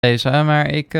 Deze, maar ik...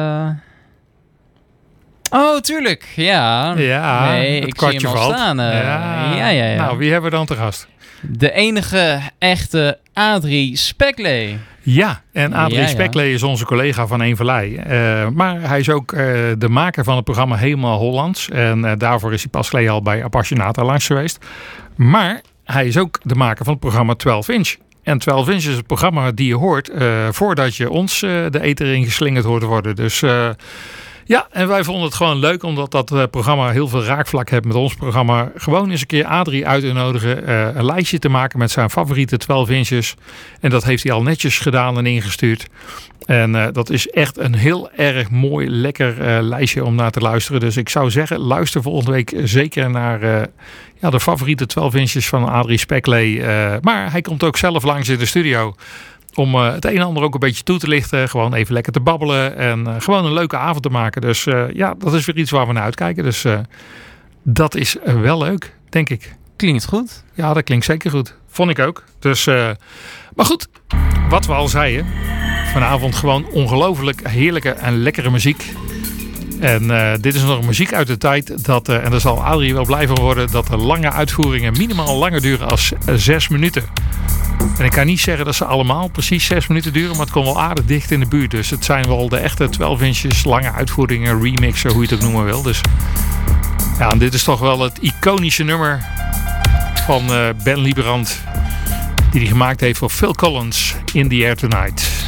Oh, tuurlijk. Ja. Ja, nee, het ik kwartje zie hem al valt. staan. Ja. Nou, wie hebben we dan te gast? De enige echte Adrie Spekley. Ja, en Adrie Ja. Spekley is onze collega van Eemverlei. Maar hij is ook de maker van het programma Helemaal Hollands. En daarvoor is hij pas geleden al bij Appassionata langs geweest. Maar hij is ook de maker van het programma 12 Inch. En 12 Inch is het programma die je hoort voordat je ons de eter in geslingerd hoort worden. Dus ja, en wij vonden het gewoon leuk omdat dat programma heel veel raakvlak heeft met ons programma. Gewoon eens een keer Adrie uit te nodigen. Een lijstje te maken met zijn favoriete 12 inches. En dat heeft hij al netjes gedaan en ingestuurd. En dat is echt een heel erg mooi, lekker lijstje om naar te luisteren. Dus ik zou zeggen, luister volgende week zeker naar de favoriete 12 inches van Adrie Spekley. Maar hij komt ook zelf langs in de studio. Om het een en ander ook een beetje toe te lichten. Gewoon even lekker te babbelen. En gewoon een leuke avond te maken. Dus dat is weer iets waar we naar uitkijken. Dus dat is wel leuk, denk ik. Klinkt goed. Ja, dat klinkt zeker goed. Vond ik ook. Dus, maar goed, wat we al zeiden. Vanavond gewoon ongelooflijk heerlijke en lekkere muziek. En dit is nog muziek uit de tijd dat, en daar zal Adrie wel blij van worden, dat de lange uitvoeringen minimaal langer duren als 6 minuten. En ik kan niet zeggen dat ze allemaal precies 6 minuten duren, maar het komt wel aardig dicht in de buurt. Dus het zijn wel de echte 12 inches, lange uitvoeringen, remixen, hoe je het ook noemen wil. Dus ja, en dit is toch wel het iconische nummer van Ben Lieberand, die hij gemaakt heeft voor Phil Collins, In the Air Tonight.